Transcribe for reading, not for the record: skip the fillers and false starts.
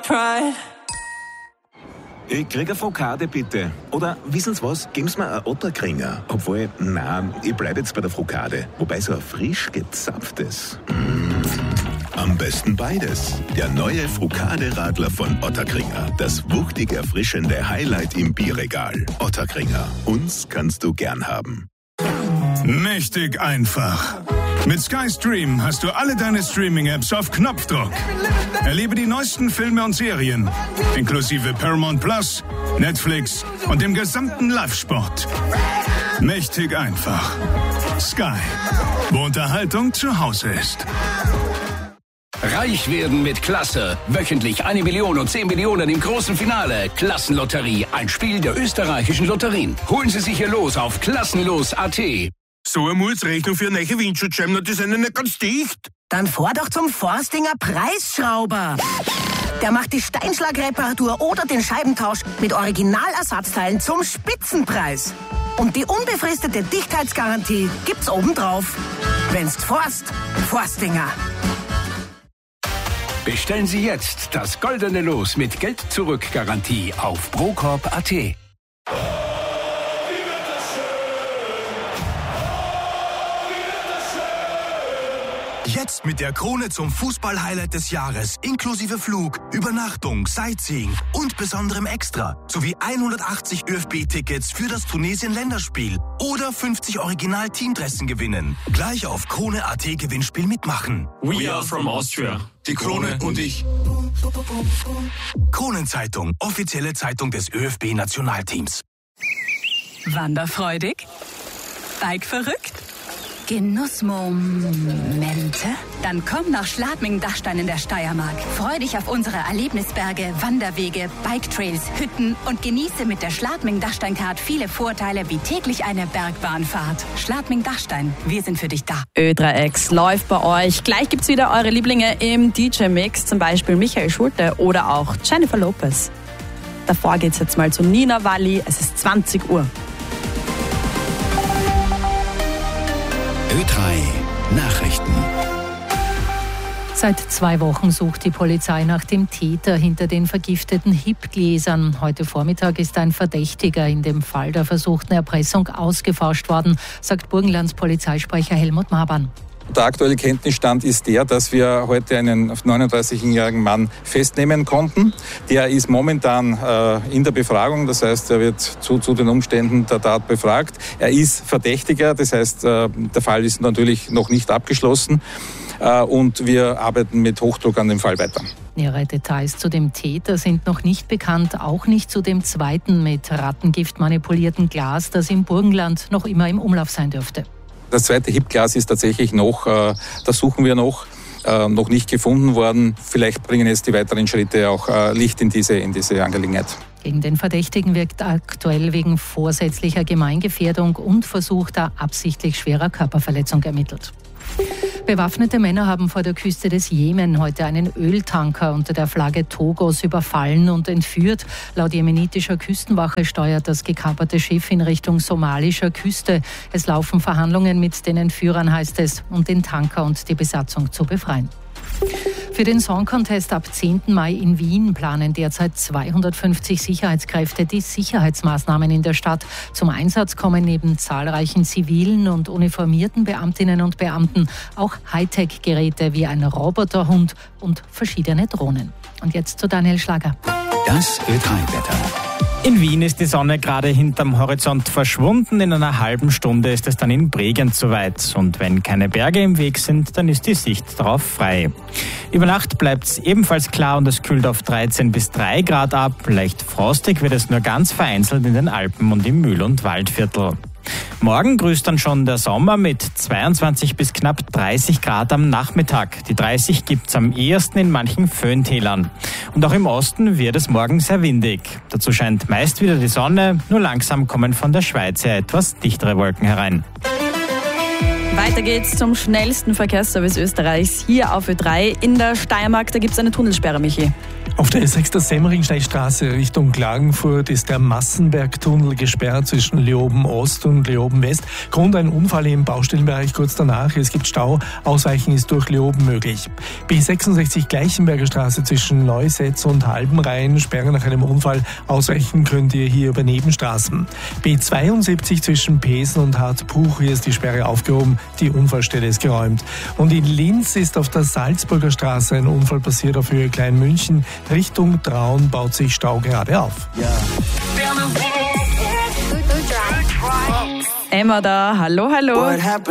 pride. Ich krieg eine Frikade, bitte. Oder, wissen Sie was, geben Sie mir einen Otterkringer. Obwohl, nein, ich bleib jetzt bei der Frikade. Wobei so ein frisch gezapftes. Am besten beides. Der neue Frikade-Radler von Otterkringer. Das wuchtig erfrischende Highlight im Bierregal. Otterkringer. Uns kannst du gern haben. Mächtig einfach. Mit Sky Stream hast du alle deine Streaming-Apps auf Knopfdruck. Erlebe die neuesten Filme und Serien, inklusive Paramount Plus, Netflix und dem gesamten Live-Sport. Mächtig einfach. Sky, wo Unterhaltung zu Hause ist. Reich werden mit Klasse. Wöchentlich 1 Million und 10 Millionen im großen Finale. Klassenlotterie, ein Spiel der österreichischen Lotterien. Holen Sie sich Ihr Los auf klassenlos.at. So eine Rechnung für eine neue Windschutzscheiben, die sind ja nicht ganz dicht. Dann fahr doch zum Forstinger Preisschrauber. Der macht die Steinschlagreparatur oder den Scheibentausch mit Originalersatzteilen zum Spitzenpreis. Und die unbefristete Dichtheitsgarantie gibt's obendrauf. Wenn's Forstinger. Bestellen Sie jetzt das goldene Los mit Geld-Zurück-Garantie auf procorp.at. Jetzt mit der Krone zum Fußball-Highlight des Jahres, inklusive Flug, Übernachtung, Sightseeing und besonderem Extra, sowie 180 ÖFB-Tickets für das Tunesien-Länderspiel oder 50 Original-Teamdressen gewinnen. Gleich auf Krone.at Gewinnspiel mitmachen. We are from Austria. Die Krone und ich. Kronenzeitung, offizielle Zeitung des ÖFB-Nationalteams. Wanderfreudig? Bikeverrückt? Genussmomente? Dann komm nach Schladming-Dachstein in der Steiermark. Freu dich auf unsere Erlebnisberge, Wanderwege, Biketrails, Hütten und genieße mit der Schladming-Dachstein-Card viele Vorteile wie täglich eine Bergbahnfahrt. Schladming-Dachstein, wir sind für dich da. Ö3X läuft bei euch. Gleich gibt's wieder eure Lieblinge im DJ-Mix, zum Beispiel Michael Schulte oder auch Jennifer Lopez. Davor geht's jetzt mal zu Nina Walli. Es ist 20 Uhr. Ö3 Nachrichten. Seit 2 Wochen sucht die Polizei nach dem Täter hinter den vergifteten Hip-Gläsern. Heute Vormittag ist ein Verdächtiger in dem Fall der versuchten Erpressung ausgeforscht worden, sagt Burgenlands Polizeisprecher Helmut Maban. Der aktuelle Kenntnisstand ist der, dass wir heute einen 39-jährigen Mann festnehmen konnten. Der ist momentan in der Befragung, das heißt, er wird zu den Umständen der Tat befragt. Er ist Verdächtiger, das heißt, der Fall ist natürlich noch nicht abgeschlossen und wir arbeiten mit Hochdruck an dem Fall weiter. Nähere Details zu dem Täter sind noch nicht bekannt, auch nicht zu dem zweiten mit Rattengift manipulierten Glas, das im Burgenland noch immer im Umlauf sein dürfte. Das zweite Hip-Glas ist tatsächlich noch, das suchen wir noch nicht gefunden worden. Vielleicht bringen jetzt die weiteren Schritte auch Licht in diese Angelegenheit. Gegen den Verdächtigen wird aktuell wegen vorsätzlicher Gemeingefährdung und versuchter absichtlich schwerer Körperverletzung ermittelt. Bewaffnete Männer haben vor der Küste des Jemen heute einen Öltanker unter der Flagge Togos überfallen und entführt. Laut jemenitischer Küstenwache steuert das gekaperte Schiff in Richtung somalischer Küste. Es laufen Verhandlungen mit den Entführern, heißt es, um den Tanker und die Besatzung zu befreien. Für den Song Contest ab 10. Mai in Wien planen derzeit 250 Sicherheitskräfte die Sicherheitsmaßnahmen in der Stadt. Zum Einsatz kommen neben zahlreichen zivilen und uniformierten Beamtinnen und Beamten auch Hightech-Geräte wie ein Roboterhund und verschiedene Drohnen. Und jetzt zu Daniel Schlager. Das Ö3-Wetter. In Wien ist die Sonne gerade hinterm Horizont verschwunden. In einer halben Stunde ist es dann in Bregenz soweit. Und wenn keine Berge im Weg sind, dann ist die Sicht darauf frei. Über Nacht bleibt es ebenfalls klar und es kühlt auf 13 bis 3 Grad ab. Leicht frostig wird es nur ganz vereinzelt in den Alpen und im Mühl- und Waldviertel. Morgen grüßt dann schon der Sommer mit 22 bis knapp 30 Grad am Nachmittag. Die 30 gibt's am ehesten in manchen Föhntälern. Und auch im Osten wird es morgen sehr windig. Dazu scheint meist wieder die Sonne, nur langsam kommen von der Schweiz her etwas dichtere Wolken herein. Weiter geht's zum schnellsten Verkehrsservice Österreichs hier auf Ö3 in der Steiermark. Da gibt's eine Tunnelsperre, Michi. Auf der S6 der Semmringsteinstraße Richtung Klagenfurt ist der Massenbergtunnel gesperrt zwischen Leoben Ost und Leoben West. Grund ein Unfall im Baustellenbereich kurz danach. Es gibt Stau. Ausweichen ist durch Leoben möglich. B66 Gleichenberger Straße zwischen Neusetz und Halbenrhein. Sperre nach einem Unfall. Ausweichen könnt ihr hier über Nebenstraßen. B72 zwischen Pesen und Hartpuch. Hier ist die Sperre aufgehoben. Die Unfallstelle ist geräumt. Und in Linz ist auf der Salzburger Straße ein Unfall passiert auf Höhe Kleinmünchen. Richtung Traun baut sich Stau gerade auf. Ja. Emma da, hallo.